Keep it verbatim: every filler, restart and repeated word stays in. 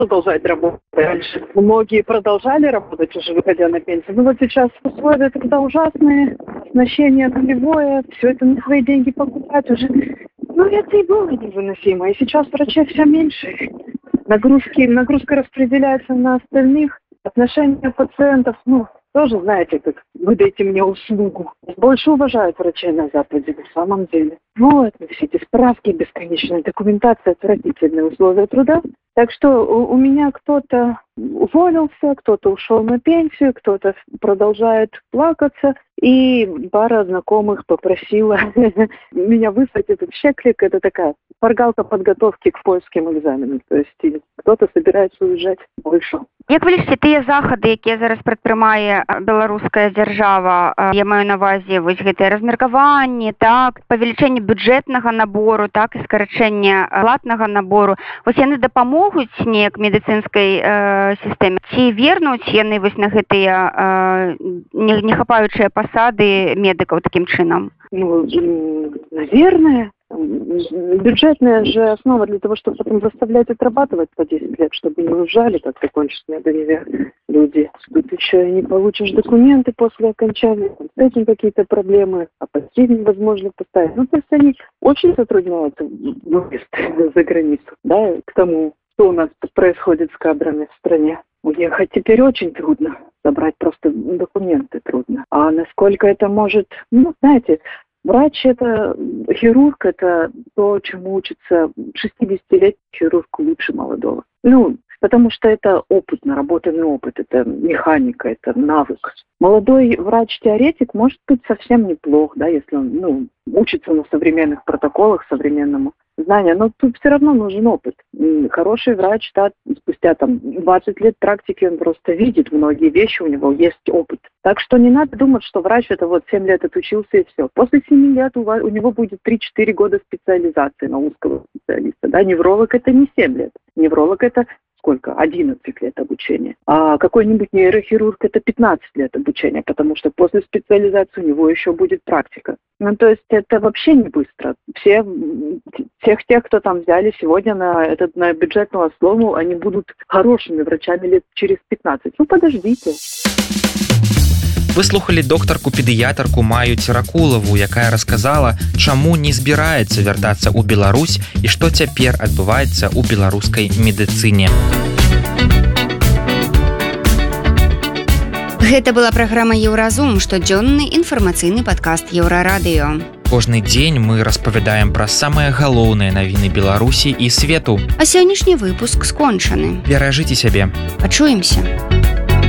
продолжать работать. Раньше многие продолжали работать, уже выходя на пенсию. Ну вот сейчас условия труда ужасные, оснащение нулевое, все это на свои деньги покупать уже. Ну это и было невыносимо. И сейчас врачей все меньше. Нагрузки, нагрузка распределяется на остальных. Отношения пациентов, ну, тоже, знаете, как вы дайте мне услугу. Больше уважают врачей на Западе, на самом деле. Вот, все эти справки, бесконечная документация, отвратительные условия труда. Так что у, у меня кто-то уволился, кто-то ушел на пенсию, кто-то продолжает плакаться. И пара знакомых попросила меня выслать этот чеклик. Это такая шпаргалка подготовки к польским экзаменам. То есть кто-то собирается уезжать больше. Як ви лічыце, тыя захады, якія зараз прадпрымае беларуская дзяржава, я маю на ўвазе вось гэтае размеркаванне, так, павелічэнне бюджэтнага набору, так, і скарачэнне платнага набору, вось яны дапамогуць неяк медыцынскай э, сістэме? Ці вернуць яны вось на гэтыя э, не, не хапаючыя пасады медыкаў такім чынам? Ну, наверное. Бюджетная же основа для того, чтобы потом заставлять отрабатывать по десять лет, чтобы не уезжали, как закончатся доверие люди. Тут еще и не получишь документы после окончания, с этим какие-то проблемы, а почти невозможно поставить. Ну, то есть они очень затрудняют выезд за границу, да, к тому, что у нас происходит с кадрами в стране. Уехать теперь очень трудно, собрать просто документы трудно. А насколько это может, ну, знаете, врач – это хирург, это то, чему учится шестидесятилетний хирург лучше молодого. Ну, потому что это опыт, наработанный опыт, это механика, это навык. Молодой врач-теоретик может быть совсем неплох, да, если он, ну, учится на современных протоколах, современному знанию, но тут все равно нужен опыт. И хороший врач, да, спустя там двадцать лет практики, он просто видит многие вещи, у него есть опыт. Так что не надо думать, что врач это вот семь лет отучился и все. После семи лет у, вас, у него будет три-четыре года специализации на узкого специалиста. Да? Невролог это не семь лет. Невролог это сколько? одиннадцать лет обучения. А какой-нибудь нейрохирург это пятнадцать лет обучения, потому что после специализации у него еще будет практика. Ну, то есть это вообще не быстро. Все, всех тех, кто там взяли сегодня на, этот, на бюджетную основу, они будут хорошими врачами лет через пятнадцать. Ну, подождите. Вы слухали доктарку-педыятарку Маю Церакулаву, якая расказала, чаму не збіраецца вяртацца ў Беларусь і што цяпер адбываецца ў беларускай медыцыне. Гэта была праграма Еўразум, штодзённы інфармацыйны падкаст Еўрарадыё. Кожны дзень мы распавядаем пра самыя галоўныя навіны Беларусі і свету. А сённяшні выпуск скончаны. Беражыце сябе. Пачуемся.